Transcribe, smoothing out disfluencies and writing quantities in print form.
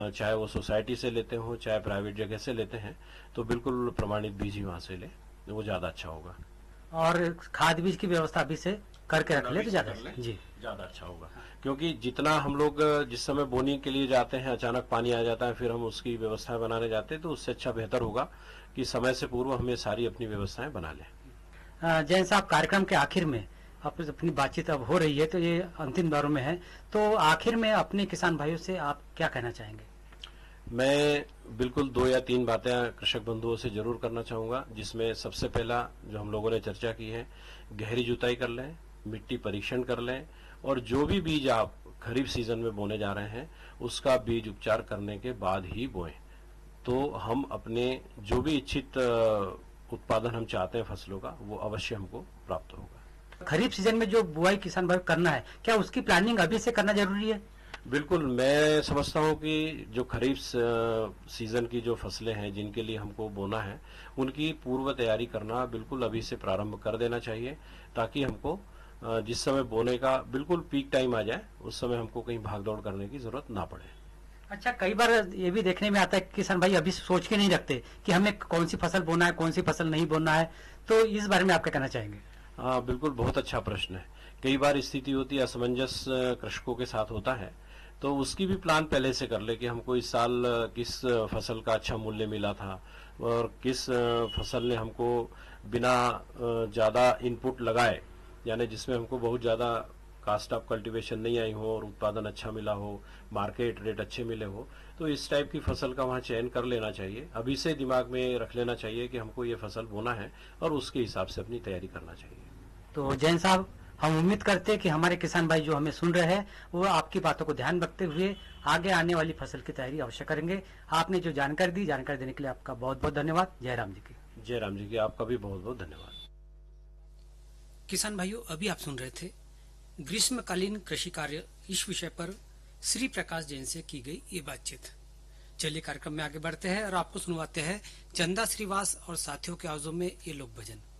चाहे वो सोसाइटी से लेते हो चाहे प्राइवेट जगह से लेते हैं, तो बिल्कुल प्रमाणित बीज ही वहां से ले, वो ज्यादा अच्छा होगा। और खाद बीज की व्यवस्था अभी से करके रख ले तो ज्यादा जी ज्यादा अच्छा होगा, क्योंकि जितना हम लोग जिस समय बोनी के लिए जाते हैं अचानक पानी आ जाता है, फिर हम उसकी व्यवस्था बनाने जाते हैं, तो उससे अच्छा बेहतर होगा कि समय से पूर्व हमें सारी अपनी व्यवस्थाएं बना लें। जैन साहब, कार्यक्रम के आखिर में आप अपनी बातचीत अब हो रही है तो ये अंतिम दौर में है, तो आखिर में अपने किसान भाइयों से आप क्या कहना चाहेंगे? मैं बिल्कुल 2 या 3 बातें कृषक बंधुओं से जरूर करना चाहूंगा, जिसमें सबसे पहला जो हम लोगों ने चर्चा की है, गहरी जुताई कर लें, मिट्टी परीक्षण कर लें, और जो भी बीज आप खरीफ सीजन में बोने जा रहे हैं उसका बीज उपचार करने के बाद ही बोएं, तो हम अपने जो भी इच्छित उत्पादन हम चाहते हैं फसलों का, वो अवश्य हमको प्राप्त होगा। खरीफ सीजन में जो बुआई किसान भाई करना है, क्या उसकी प्लानिंग अभी से करना जरूरी है? बिल्कुल, मैं समझता हूं कि जो खरीफ सीजन की जो फसलें हैं जिनके लिए हमको बोना है, उनकी पूर्व तैयारी करना बिल्कुल अभी से प्रारंभ कर देना चाहिए, ताकि हमको जिस समय बोने का बिल्कुल पीक टाइम आ जाए उस समय हमको कहीं भाग दौड़ करने की जरूरत ना पड़े। अच्छा, कई बार ये भी देखने में आता है कि किसान भाई अभी सोच के नहीं रखते कि हमें कौन सी फसल बोना है, कौन सी फसल नहीं बोना है, तो इस बारे में आप क्या कहना चाहेंगे? हाँ, बिल्कुल, बहुत अच्छा प्रश्न है। कई बार स्थिति होती है, असमंजस कृषकों के साथ होता है, तो उसकी भी प्लान पहले से कर ले कि हमको इस साल किस फसल का अच्छा मूल्य मिला था, और किस फसल ने हमको बिना ज्यादा इनपुट लगाए, यानी जिसमें हमको बहुत ज्यादा कास्ट ऑफ कल्टीवेशन नहीं आई हो और उत्पादन अच्छा मिला हो, मार्केट रेट अच्छे मिले हो, तो इस टाइप की फसल का वहाँ चयन कर लेना चाहिए। अभी से दिमाग में रख लेना चाहिए कि हमको ये फसल बोना है, और उसके हिसाब से अपनी तैयारी करना चाहिए। तो जैन साहब, हम उम्मीद करते हैं कि हमारे किसान भाई जो हमें सुन रहे हैं वो आपकी बातों को ध्यान रखते हुए आगे आने वाली फसल की तैयारी अवश्य करेंगे। आपने जो जानकारी दी, जानकारी देने के लिए आपका बहुत बहुत धन्यवाद। जयराम जी की। जयराम जी की आपका भी बहुत बहुत धन्यवाद। किसान भाइयों, अभी आप सुन रहे थे ग्रीष्मकालीन कृषि कार्य इस विषय पर श्री प्रकाश जैन से की गई ये बातचीत। चलिए कार्यक्रम में आगे बढ़ते हैं और आपको सुनवाते हैं चंदा श्रीवास और साथियों के आवाजों में ये लोक भजन।